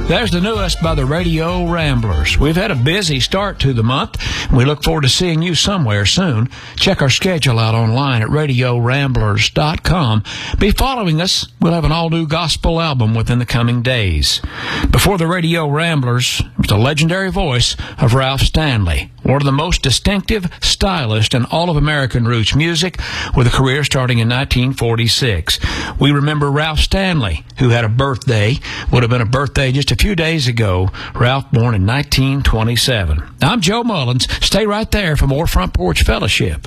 There's the newest by the Radio Ramblers. We've had a busy start to the month. We look forward to seeing you somewhere soon. Check our schedule out online at RadioRamblers.com. Be following us. We'll have an all-new gospel album within the coming days. Before the Radio Ramblers was the legendary voice of Ralph Stanley, one of the most distinctive stylists in all of American roots music, with a career starting in 1946. We remember Ralph Stanley, who had a birthday, would have been a birthday just a few days ago. Ralph born in 1927. I'm Joe Mullins. Stay right there for more Front Porch Fellowship.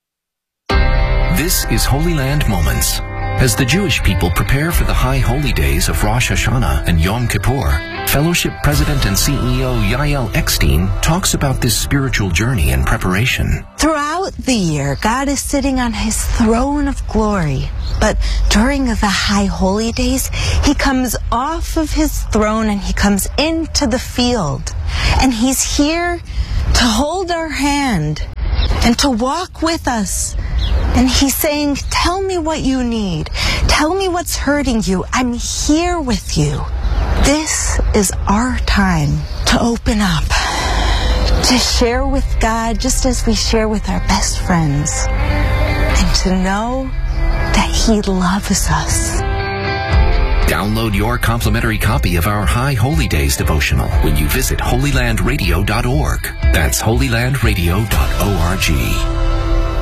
This is Holy Land Moments. As the Jewish people prepare for the high holy days of Rosh Hashanah and Yom Kippur, Fellowship President and CEO Yael Eckstein talks about this spiritual journey and preparation. Throughout the year, God is sitting on his throne of glory. But during the high holy days, he comes off of his throne and he comes into the field. And he's here to hold our hand and to walk with us. And he's saying, tell me what you need. Tell me what's hurting you. I'm here with you. This is our time to open up, to share with God just as we share with our best friends, and to know that he loves us. Download your complimentary copy of our High Holy Days devotional when you visit holylandradio.org. That's holylandradio.org.